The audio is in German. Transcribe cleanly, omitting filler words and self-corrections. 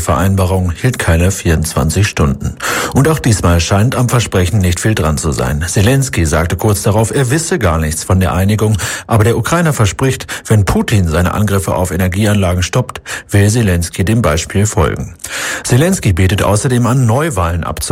Vereinbarung hielt keine 24 Stunden. Und auch diesmal scheint am Versprechen nicht viel dran zu sein. Selenskyj sagte kurz darauf, er wisse gar nichts von der Einigung, aber der Ukrainer verspricht, wenn Putin seine Angriffe auf Energieanlagen stoppt, will Selenskyj dem Beispiel folgen. Selenskyj bietet außerdem an, Neuwahlen abzuhalten.